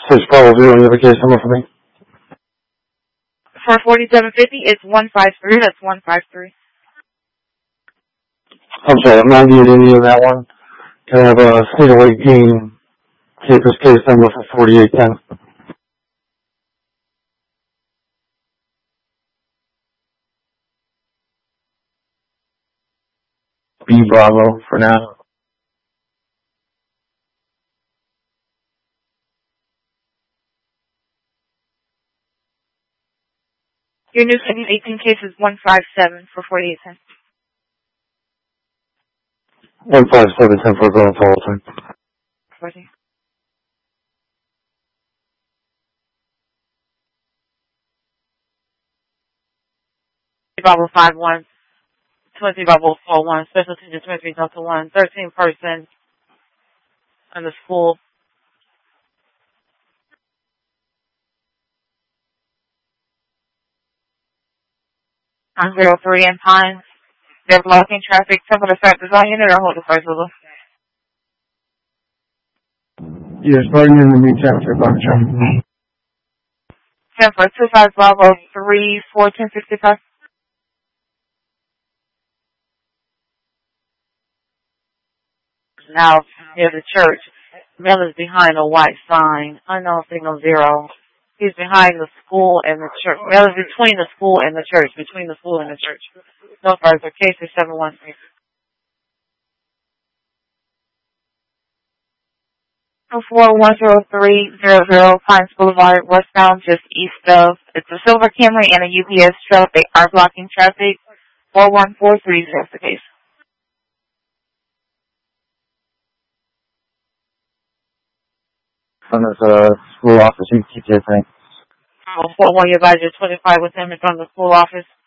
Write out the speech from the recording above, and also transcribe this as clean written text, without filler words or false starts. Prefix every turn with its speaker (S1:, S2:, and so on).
S1: 6 Bravo Zero, you have a case number for me?
S2: For 4750, it's 153. That's 153.
S1: I'm sorry, I'm not getting any of that one. Can I have a State of Lake Game case number for 4810? B Bravo for now.
S2: Your new Section 18 case is 157 for 4810.
S1: 15710 for Grand Fulton.
S2: 40. Bravo 51, 20 Bravo 41, Special Teacher 23 Delta 1, 13 person in the school. 903 in Pines. They're blocking traffic. Temple to start design unit or hold the first level.
S1: Yeah, starting in the new chapter, Dr. Johnson.
S2: 10 for 25 Bravo 3, 4, 1065. Now, near the church. Mel is behind a white sign. Unknown signal 0. He's behind the school and the church. Mel is between the school and the church. Between the school and the church. No further. Case is 713. 410300 Pines Boulevard, westbound, just east of. It's a silver Camry and a UPS truck. They are blocking traffic. 41430 is the case.
S1: From the school office, you keep your thing.
S2: 41, your advisor 25 with him in front of the school office.